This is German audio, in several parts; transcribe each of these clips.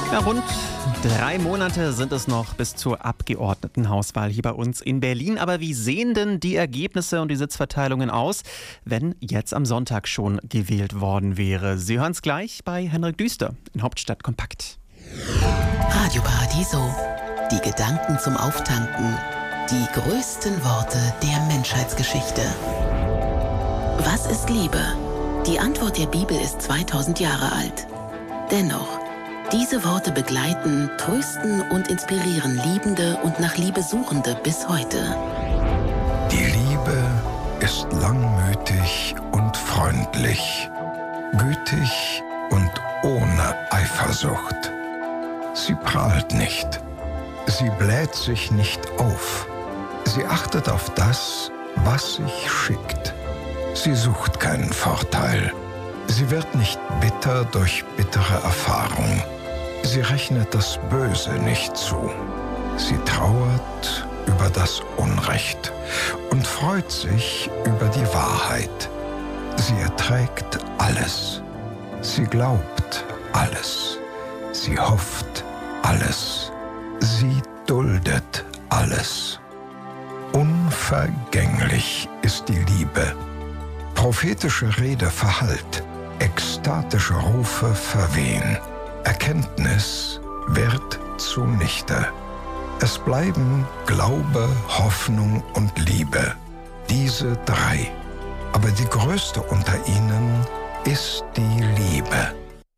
Ja, rund 3 Monate sind es noch bis zur Abgeordnetenhauswahl hier bei uns in Berlin. Aber wie sehen denn die Ergebnisse und die Sitzverteilungen aus, wenn jetzt am Sonntag schon gewählt worden wäre? Sie hören es gleich bei Henrik Düster in Hauptstadt Kompakt. Radio Paradiso. Die Gedanken zum Auftanken. Die größten Worte der Menschheitsgeschichte. Was ist Liebe? Die Antwort der Bibel ist 2000 Jahre alt. Dennoch, diese Worte begleiten, trösten und inspirieren Liebende und nach Liebe Suchende bis heute. Die Liebe ist langmütig und freundlich, gütig und ohne Eifersucht. Sie prahlt nicht, sie bläht sich nicht auf. Sie achtet auf das, was sich schickt. Sie sucht keinen Vorteil. Sie wird nicht bitter durch bittere Erfahrung. Sie rechnet das Böse nicht zu. Sie trauert über das Unrecht und freut sich über die Wahrheit. Sie erträgt alles. Sie glaubt alles. Sie hofft alles. Sie duldet alles. Unvergänglich ist die Liebe. Prophetische Rede verhallt, ekstatische Rufe verwehen. Erkenntnis wird zunichte. Es bleiben Glaube, Hoffnung und Liebe. Diese 3. Aber die größte unter ihnen ist die Liebe.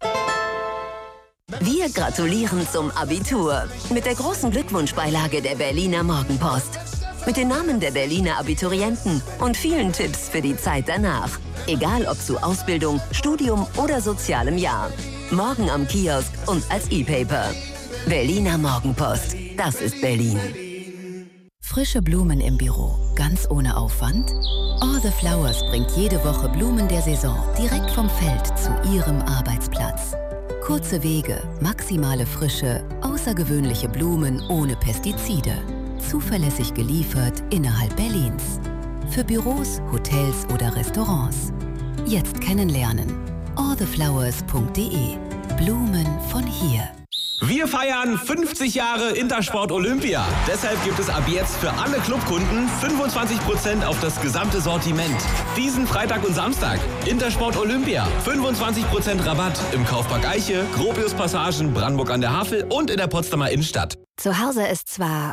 Wir gratulieren zum Abitur mit der großen Glückwunschbeilage der Berliner Morgenpost. Mit den Namen der Berliner Abiturienten und vielen Tipps für die Zeit danach. Egal ob zu Ausbildung, Studium oder sozialem Jahr. Morgen am Kiosk und als E-Paper. Berliner Morgenpost. Das ist Berlin. Frische Blumen im Büro, ganz ohne Aufwand? All the Flowers bringt jede Woche Blumen der Saison direkt vom Feld zu Ihrem Arbeitsplatz. Kurze Wege, maximale Frische, außergewöhnliche Blumen ohne Pestizide. Zuverlässig geliefert innerhalb Berlins. Für Büros, Hotels oder Restaurants. Jetzt kennenlernen. alltheflowers.de. Blumen von hier. Wir feiern 50 Jahre Intersport Olympia. Deshalb gibt es ab jetzt für alle Clubkunden 25% auf das gesamte Sortiment. Diesen Freitag und Samstag. Intersport Olympia. 25% Rabatt im Kaufpark Eiche, Gropiuspassagen, Brandenburg an der Havel und in der Potsdamer Innenstadt. Zu Hause ist zwar...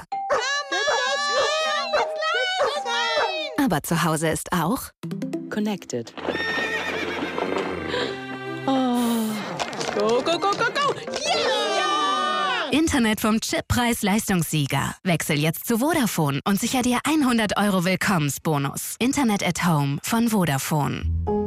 Aber zu Hause ist auch... Connected. Oh. Go, go, go, go, go! Yeah! Internet vom Chippreis-Leistungssieger. Wechsel jetzt zu Vodafone und sicher dir 100 € Willkommensbonus. Internet at Home von Vodafone.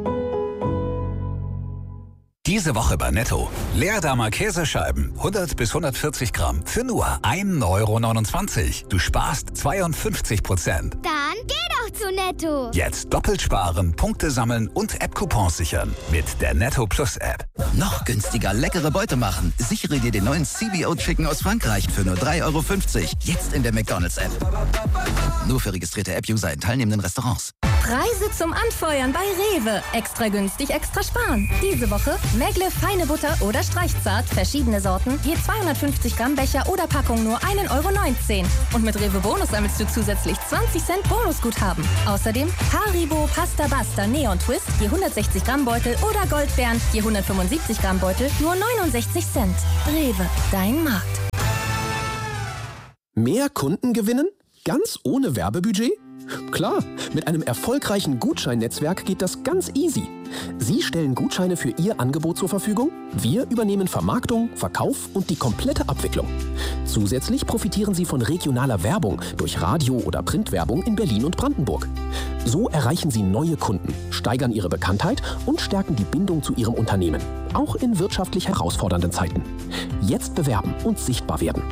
Diese Woche bei Netto. Leerdammer Käsescheiben, 100 bis 140 Gramm, für nur 1,29 €. Du sparst 52%. Dann geh doch zu Netto. Jetzt doppelt sparen, Punkte sammeln und App-Coupons sichern. Mit der Netto Plus App. Noch günstiger leckere Beute machen. Sichere dir den neuen CBO Chicken aus Frankreich für nur 3,50 €. Jetzt in der McDonald's App. Nur für registrierte App-User in teilnehmenden Restaurants. Preise zum Anfeuern bei Rewe. Extra günstig, extra sparen. Diese Woche Megle, feine Butter oder Streichzart, verschiedene Sorten, je 250 Gramm Becher oder Packung nur 1,19 €. Und mit Rewe Bonus sammelst du zusätzlich 20 Cent Bonusguthaben. Außerdem Haribo, Pasta Basta, Neon Twist, je 160 Gramm Beutel oder Goldbeeren, je 175 Gramm Beutel, nur 69 Cent. Rewe, dein Markt. Mehr Kunden gewinnen? Ganz ohne Werbebudget? Klar, mit einem erfolgreichen Gutscheinnetzwerk geht das ganz easy. Sie stellen Gutscheine für Ihr Angebot zur Verfügung, wir übernehmen Vermarktung, Verkauf und die komplette Abwicklung. Zusätzlich profitieren Sie von regionaler Werbung durch Radio- oder Printwerbung in Berlin und Brandenburg. So erreichen Sie neue Kunden, steigern Ihre Bekanntheit und stärken die Bindung zu Ihrem Unternehmen, auch in wirtschaftlich herausfordernden Zeiten. Jetzt bewerben und sichtbar werden.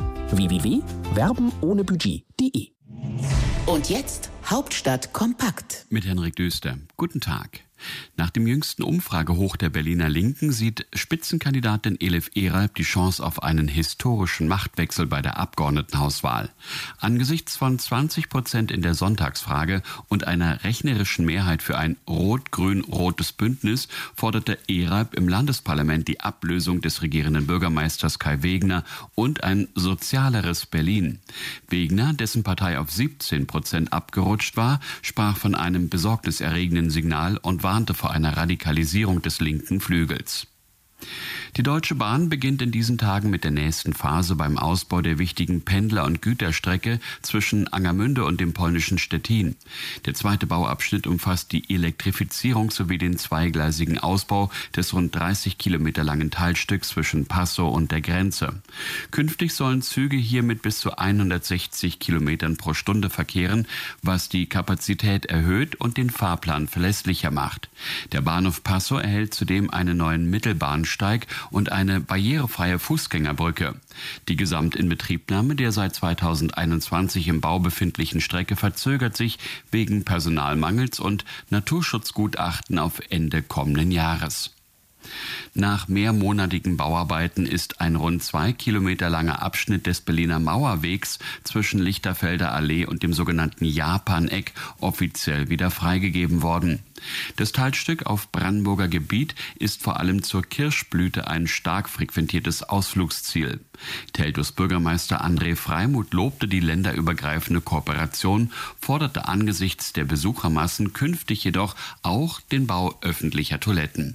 www.werbenohnebudget.de. Und jetzt Hauptstadt kompakt. Mit Henrik Düster. Guten Tag. Nach dem jüngsten Umfragehoch der Berliner Linken sieht Spitzenkandidatin Elif Eralp die Chance auf einen historischen Machtwechsel bei der Abgeordnetenhauswahl. Angesichts von 20% in der Sonntagsfrage und einer rechnerischen Mehrheit für ein rot-grün-rotes Bündnis forderte Eralp im Landesparlament die Ablösung des regierenden Bürgermeisters Kai Wegner und ein sozialeres Berlin. Wegner, dessen Partei auf 17% abgerutscht war, sprach von einem besorgniserregenden Signal und warnte vor einer Radikalisierung des linken Flügels. Die Deutsche Bahn beginnt in diesen Tagen mit der nächsten Phase beim Ausbau der wichtigen Pendler- und Güterstrecke zwischen Angermünde und dem polnischen Stettin. Der zweite Bauabschnitt umfasst die Elektrifizierung sowie den zweigleisigen Ausbau des rund 30 Kilometer langen Teilstücks zwischen Passau und der Grenze. Künftig sollen Züge hier mit bis zu 160 Kilometern pro Stunde verkehren, was die Kapazität erhöht und den Fahrplan verlässlicher macht. Der Bahnhof Passau erhält zudem einen neuen Mittelbahnsteig und eine barrierefreie Fußgängerbrücke. Die Gesamtinbetriebnahme der seit 2021 im Bau befindlichen Strecke verzögert sich wegen Personalmangels und Naturschutzgutachten auf Ende kommenden Jahres. Nach mehrmonatigen Bauarbeiten ist ein rund 2 Kilometer langer Abschnitt des Berliner Mauerwegs zwischen Lichterfelder Allee und dem sogenannten Japaneck offiziell wieder freigegeben worden. Das Teilstück auf Brandenburger Gebiet ist vor allem zur Kirschblüte ein stark frequentiertes Ausflugsziel. Teltows Bürgermeister André Freimuth lobte die länderübergreifende Kooperation, forderte angesichts der Besuchermassen künftig jedoch auch den Bau öffentlicher Toiletten.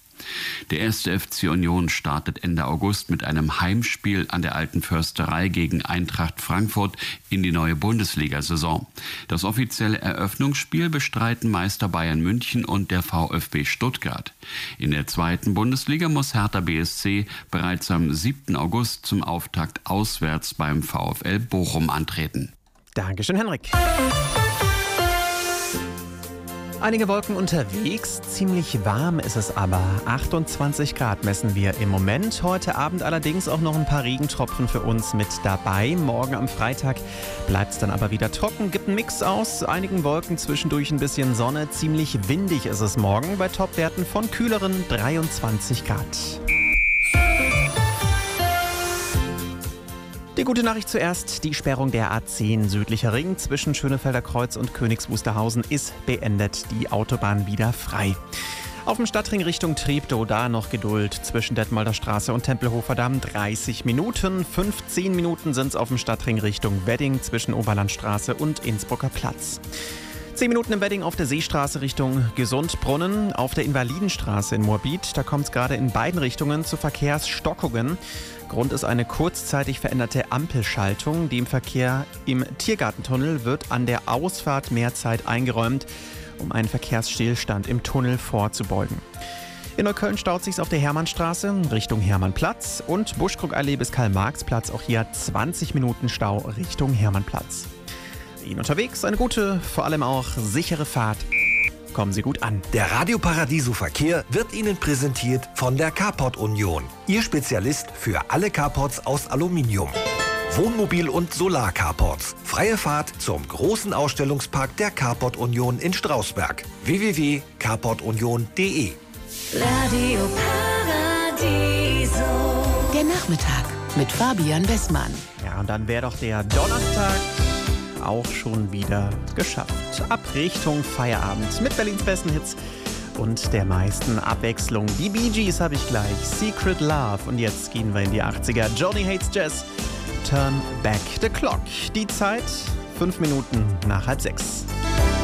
Der 1. FC Union startet Ende August mit einem Heimspiel an der Alten Försterei gegen Eintracht Frankfurt in die neue Bundesliga-Saison. Das offizielle Eröffnungsspiel bestreiten Meister Bayern München und der VfB Stuttgart. In der zweiten Bundesliga muss Hertha BSC bereits am 7. August zum Auftakt auswärts beim VfL Bochum antreten. Dankeschön, Henrik. Einige Wolken unterwegs, ziemlich warm ist es aber. 28 Grad messen wir im Moment. Heute Abend allerdings auch noch ein paar Regentropfen für uns mit dabei. Morgen am Freitag bleibt es dann aber wieder trocken. Gibt einen Mix aus einigen Wolken, zwischendurch ein bisschen Sonne. Ziemlich windig ist es morgen bei Topwerten von kühleren 23 Grad. Die gute Nachricht zuerst, die Sperrung der A10 südlicher Ring zwischen Schönefelder Kreuz und Königs Wusterhausen ist beendet, die Autobahn wieder frei. Auf dem Stadtring Richtung Treptow, da noch Geduld zwischen Detmolder Straße und Tempelhofer Damm 30 Minuten. 15 Minuten sind es auf dem Stadtring Richtung Wedding zwischen Oberlandstraße und Innsbrucker Platz. 10 Minuten im Wedding auf der Seestraße Richtung Gesundbrunnen. Auf der Invalidenstraße in Moabit, da kommt es gerade in beiden Richtungen zu Verkehrsstockungen. Grund ist eine kurzzeitig veränderte Ampelschaltung. Dem Verkehr im Tiergartentunnel wird an der Ausfahrt mehr Zeit eingeräumt, um einen Verkehrsstillstand im Tunnel vorzubeugen. In Neukölln staut sich's auf der Hermannstraße Richtung Hermannplatz und Buschkrugallee bis Karl-Marx-Platz. Auch hier 20 Minuten Stau Richtung Hermannplatz. Ihnen unterwegs eine gute, vor allem auch sichere Fahrt. Kommen Sie gut an. Der Radio Paradiso Verkehr wird Ihnen präsentiert von der Carport Union. Ihr Spezialist für alle Carports aus Aluminium. Wohnmobil- und Solar-Carports. Freie Fahrt zum großen Ausstellungspark der Carport Union in Strausberg. www.carportunion.de. Radio Paradiso. Der Nachmittag mit Fabian Westmann. Ja, und dann wäre doch der Donnerstag auch schon wieder geschafft. Ab Richtung Feierabend mit Berlins besten Hits und der meisten Abwechslung. Die Bee Gees habe ich gleich. Secret Love. Und jetzt gehen wir in die 80er. Johnny Hates Jazz. Turn Back the Clock. Die Zeit 5 Minuten nach 5:30.